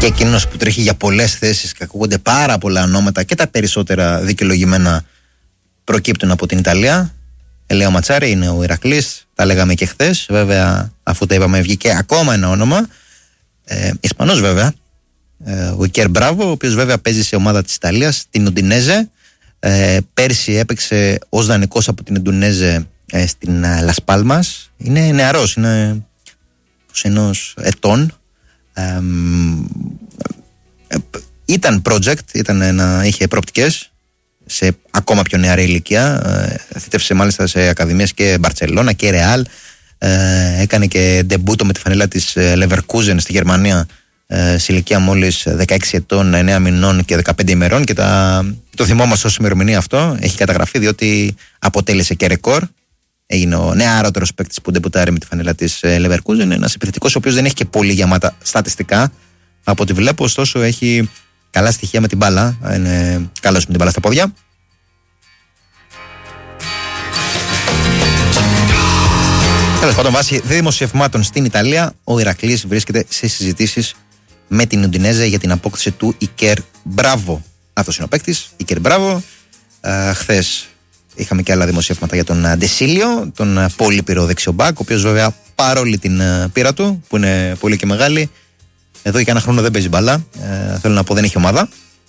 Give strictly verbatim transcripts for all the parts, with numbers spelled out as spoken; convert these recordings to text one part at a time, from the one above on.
και εκείνος που τρέχει για πολλές θέσεις και ακούγονται πάρα πολλά ονόματα και τα περισσότερα δικαιολογημένα προκύπτουν από την Ιταλία. Ελέο Ματσάρη είναι ο Ηρακλής, τα λέγαμε και χθες. Βέβαια, αφού τα είπαμε, βγήκε ακόμα ένα όνομα. Ε, Ισπανός βέβαια, ε, ο Ικέρ Μπράβο, ο οποίος βέβαια παίζει σε ομάδα της Ιταλίας, την Ουντινέζε. Ε, πέρσι έπαιξε ως δανεικός από την Ουντινέζε ε, στην Λας Πάλμας. Είναι νεαρός, είναι είκοσι ένα ετών. Ε, ε, ήταν project, ήταν ένα, είχε προοπτικές σε ακόμα πιο νεαρή ηλικία. Ε, θύτευσε μάλιστα σε ακαδημίες και Μπαρτσελώνα και Ρεάλ. Ε, έκανε και ντεμπούτο με τη φανέλα της Leverkusen στη Γερμανία ε, σε ηλικία μόλις δεκαέξι ετών, εννέα μηνών και δεκαπέντε ημερών, και τα, το θυμόμαστε ως ημερομηνία αυτό. Έχει καταγραφεί διότι αποτέλεσε και ρεκόρ. Έγινε ο νεαρότερος παίκτης που ντεμπουτάρει με τη φανέλα της Leverkusen. Είναι ένας επιθετικός ο οποίος δεν έχει και πολύ γεμάτα στατιστικά από ό,τι βλέπω, ωστόσο έχει καλά στοιχεία με την μπάλα. Είναι καλός με την μπάλα στα πόδια. Τέλος πάντων, βάσει δημοσιευμάτων στην Ιταλία, ο Ηρακλής βρίσκεται σε συζητήσεις με την Ουντινέζε για την απόκτηση του Ικέρ Μπράβο. Αυτός είναι ο παίκτης, Ικέρ Μπράβο. Ε, χθες είχαμε και άλλα δημοσιεύματα για τον Ντεσίλιο, τον πολύπειρο δεξιομπάκ, ο οποίος βέβαια παρόλη την πείρα του, που είναι πολύ και μεγάλη, εδώ και ένα χρόνο δεν παίζει μπάλα. Ε, θέλω να πω, δεν έχει ομάδα.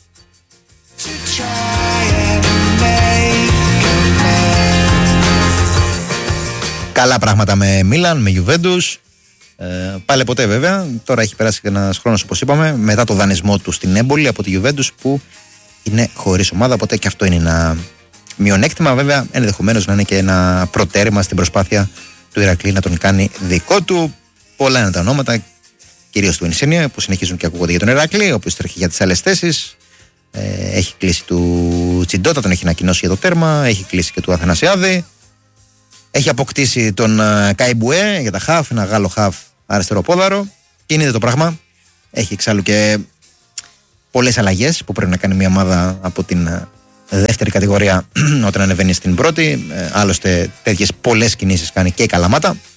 Καλά πράγματα με Μίλαν, με Γιουβέντους. Ε, πάλι ποτέ βέβαια. Τώρα έχει περάσει ένας χρόνος, όπως είπαμε, μετά το δανεισμό του στην Έμπολη από τη Γιουβέντους, που είναι χωρίς ομάδα. Οπότε και αυτό είναι ένα μειονέκτημα. Βέβαια, ενδεχομένως να είναι και ένα προτέρημα στην προσπάθεια του Ηρακλή να τον κάνει δικό του. Πολλά είναι τα ονόματα, κυρίως του Ινσίνια, που συνεχίζουν και ακούγονται για τον Ηρακλή, ο οποίος τρέχει για τις άλλες θέσεις. Ε, έχει κλείσει του Τσιντότα, τον έχει ανακοινώσει για το τέρμα. Έχει κλείσει και του Αθανασιάδη. Έχει αποκτήσει τον uh, Καϊμπουέ για τα χαφ, ένα Γάλλο χαφ αριστεροπόδαρο. Και είναι το πράγμα. Έχει εξάλλου και πολλές αλλαγές που πρέπει να κάνει μια ομάδα από την uh, δεύτερη κατηγορία όταν ανεβαίνει στην πρώτη. Ε, άλλωστε τέτοιες πολλές κινήσεις κάνει και η Καλαμάτα.